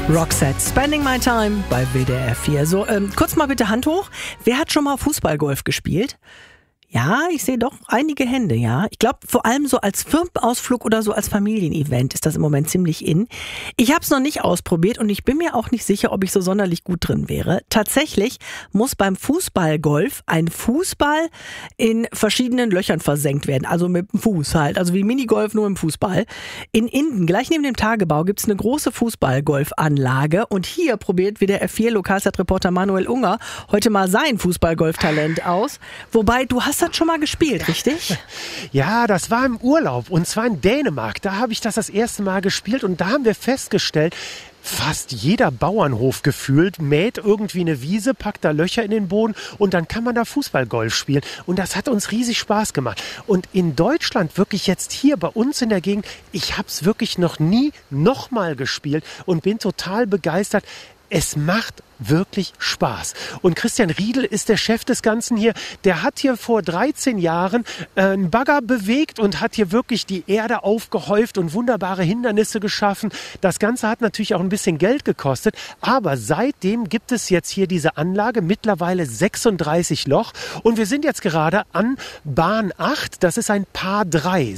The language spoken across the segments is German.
Roxette, Spending My Time bei WDR 4. So, kurz mal bitte Hand hoch. Wer hat schon mal Fußballgolf gespielt? Ja, ich sehe doch einige Hände, ja. Ich glaube, vor allem so als Firmenausflug oder so als Familienevent ist das im Moment ziemlich in. Ich habe es noch nicht ausprobiert und ich bin mir auch nicht sicher, ob ich so sonderlich gut drin wäre. Tatsächlich muss beim Fußballgolf ein Fußball in verschiedenen Löchern versenkt werden. Also mit dem Fuß halt, also wie Minigolf, nur im Fußball. In Inden, gleich neben dem Tagebau, gibt's eine große Fußballgolfanlage. Und hier probiert WDR 4 Lokalzeitreporter Manuel Unger heute mal sein Fußballgolftalent aus. Wobei, du hast das schon mal gespielt, richtig? Ja, das war im Urlaub und zwar in Dänemark. Da habe ich das erste Mal gespielt und da haben wir festgestellt, fast jeder Bauernhof gefühlt mäht irgendwie eine Wiese, packt da Löcher in den Boden und dann kann man da Fußballgolf spielen. Und das hat uns riesig Spaß gemacht. Und in Deutschland, wirklich jetzt hier bei uns in der Gegend, ich habe es wirklich noch nie nochmal gespielt und bin total begeistert. Es macht wirklich Spaß. Und Christian Riedel ist der Chef des Ganzen hier. Der hat hier vor 13 Jahren einen Bagger bewegt und hat hier wirklich die Erde aufgehäuft und wunderbare Hindernisse geschaffen. Das Ganze hat natürlich auch ein bisschen Geld gekostet, aber seitdem gibt es jetzt hier diese Anlage, mittlerweile 36 Loch. Und wir sind jetzt gerade an Bahn 8. Das ist ein Par 3,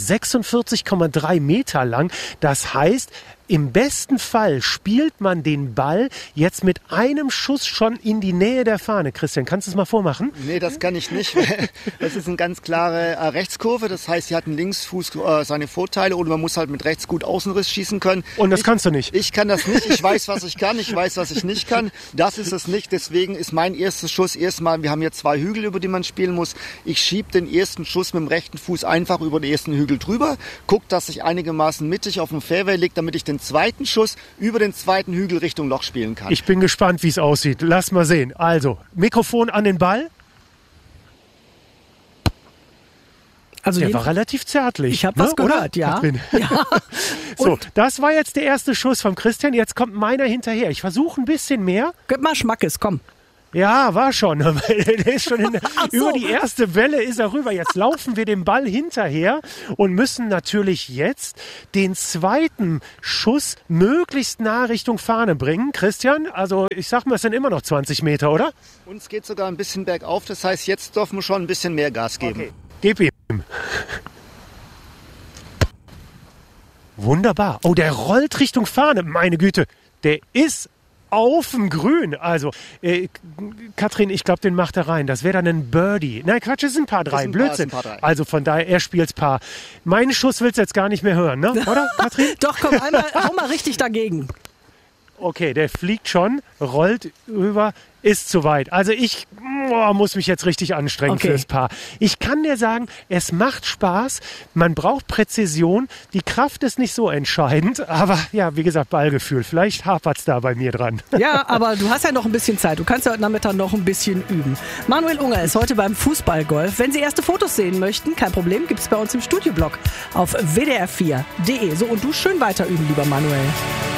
46,3 Meter lang. Das heißt, im besten Fall spielt man den Ball jetzt mit einem Schuss schon in die Nähe der Fahne. Christian, kannst du es mal vormachen? Nee, das kann ich nicht. Das ist eine ganz klare Rechtskurve. Das heißt, sie hat einen Linksfuß seine Vorteile und man muss halt mit rechts gut Außenriss schießen können. Und das kannst du nicht? Ich kann das nicht. Ich weiß, was ich kann. Ich weiß, was ich nicht kann. Das ist es nicht. Deswegen ist mein erster Schuss erstmal, wir haben hier 2 Hügel, über die man spielen muss. Ich schiebe den ersten Schuss mit dem rechten Fuß einfach über den ersten Hügel drüber. Guck, dass ich einigermaßen mittig auf dem Fairway liege, damit ich den zweiten Schuss über den zweiten Hügel Richtung Loch spielen kann. Ich bin gespannt, wie es aussieht. Lass mal sehen. Also, Mikrofon an den Ball. Also der war relativ zärtlich. Ich habe was gehört, oder? ja. Ja. So, das war jetzt der erste Schuss vom Christian. Jetzt kommt meiner hinterher. Ich versuche ein bisschen mehr. Gib mal Schmackes, komm. Ja, war schon. Der ist schon über die erste Welle ist er rüber. Jetzt laufen wir dem Ball hinterher und müssen natürlich jetzt den zweiten Schuss möglichst nah Richtung Fahne bringen. Christian, also ich sag mal, es sind immer noch 20 Meter, oder? Uns geht sogar ein bisschen bergauf. Das heißt, jetzt dürfen wir schon ein bisschen mehr Gas geben. Okay. Gib ihm. Wunderbar. Oh, der rollt Richtung Fahne. Meine Güte, der ist auf dem Grün. Also, Katrin, ich glaube, den macht er rein. Das wäre dann ein Birdie. Nein, Quatsch, es ist ein Paar 3. Blödsinn. Also von daher, er spielt's Paar. Meinen Schuss willst du jetzt gar nicht mehr hören, ne? Oder, Katrin? Doch, komm, hau mal richtig dagegen. Okay, der fliegt schon, rollt rüber, ist zu weit. Also ich muss mich jetzt richtig anstrengen fürs Paar. Ich kann dir sagen, es macht Spaß. Man braucht Präzision. Die Kraft ist nicht so entscheidend. Aber ja, wie gesagt, Ballgefühl. Vielleicht hapert es da bei mir dran. Ja, aber du hast ja noch ein bisschen Zeit. Du kannst ja heute Nachmittag noch ein bisschen üben. Manuel Unger ist heute beim Fußballgolf. Wenn Sie erste Fotos sehen möchten, kein Problem, gibt es bei uns im Studioblog auf wdr4.de. So, und du schön weiter üben, lieber Manuel.